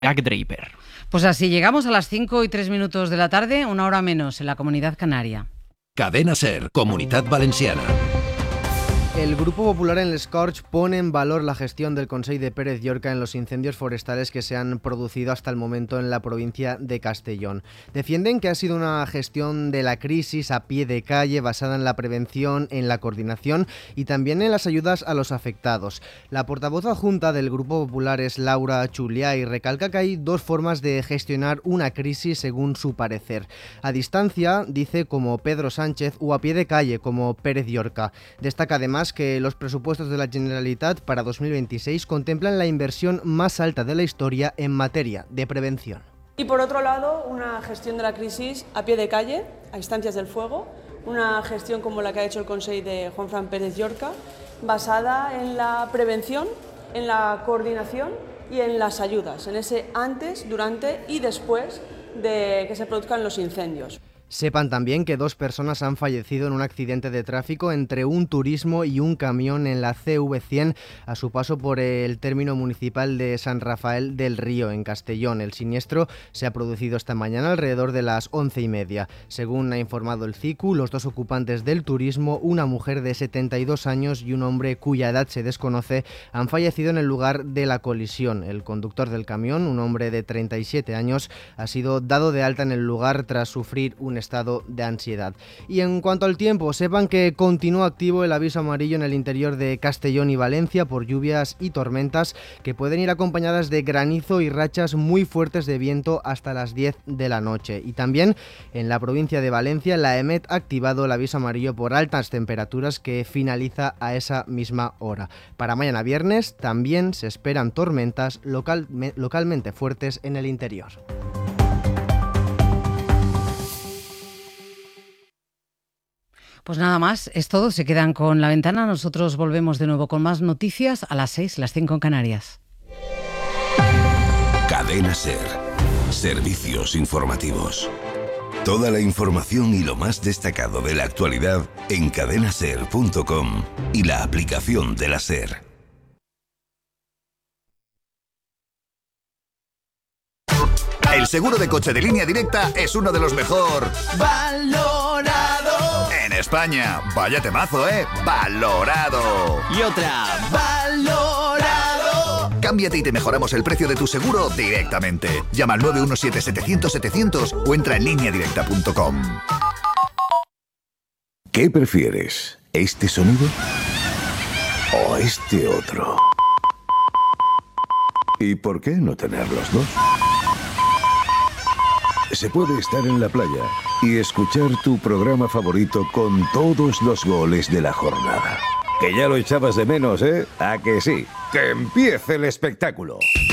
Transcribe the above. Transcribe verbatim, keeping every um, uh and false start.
Jack Draper. Pues así llegamos a las cinco y tres minutos de la tarde, una hora menos en la Comunidad Canaria. Cadena SER, Comunitat Valenciana. El Grupo Popular en les Corts pone en valor la gestión del Consell de Pérez Llorca en los incendios forestales que se han producido hasta el momento en la provincia de Castellón. Defienden que ha sido una gestión de la crisis a pie de calle basada en la prevención, en la coordinación y también en las ayudas a los afectados. La portavoz adjunta del Grupo Popular es Laura Chuliá y recalca que hay dos formas de gestionar una crisis según su parecer. A distancia, dice, como Pedro Sánchez, o a pie de calle, como Pérez Llorca. Destaca además que los presupuestos de la Generalitat para dos mil veintiséis contemplan la inversión más alta de la historia en materia de prevención. Y por otro lado, una gestión de la crisis a pie de calle, a instancias del fuego, una gestión como la que ha hecho el Consell de Juanfran Pérez Llorca, basada en la prevención, en la coordinación y en las ayudas, en ese antes, durante y después de que se produzcan los incendios. Sepan también que dos personas han fallecido en un accidente de tráfico entre un turismo y un camión en la C V cien a su paso por el término municipal de San Rafael del Río, en Castellón. El siniestro se ha producido esta mañana alrededor de las once y media. Según ha informado el C I C U, los dos ocupantes del turismo, una mujer de setenta y dos años y un hombre cuya edad se desconoce, han fallecido en el lugar de la colisión. El conductor del camión, un hombre de treinta y siete años, ha sido dado de alta en el lugar tras sufrir un estado de ansiedad. Y en cuanto al tiempo, sepan que continúa activo el aviso amarillo en el interior de Castellón y Valencia por lluvias y tormentas que pueden ir acompañadas de granizo y rachas muy fuertes de viento hasta las diez de la noche. Y también en la provincia de Valencia, la EMET ha activado el aviso amarillo por altas temperaturas que finaliza a esa misma hora. Para mañana viernes también se esperan tormentas local, localmente fuertes en el interior. Pues nada más, es todo. Se quedan con La Ventana. Nosotros volvemos de nuevo con más noticias a las seis, las cinco en Canarias. Cadena SER. Servicios informativos. Toda la información y lo más destacado de la actualidad en cadena ser punto com y la aplicación de la SER. El seguro de coche de Línea Directa es uno de los mejor valorado en España. Vaya temazo, ¿eh? Valorado. Y otra, valorado. Cámbiate y te mejoramos el precio de tu seguro directamente. Llama al nueve uno siete, setecientos, setecientos o entra en línea directa punto com. ¿Qué prefieres? ¿Este sonido o este otro? ¿Y por qué no tener los dos? Se puede estar en la playa y escuchar tu programa favorito con todos los goles de la jornada. Que ya lo echabas de menos, ¿eh? ¿A que sí? ¡Que empiece el espectáculo!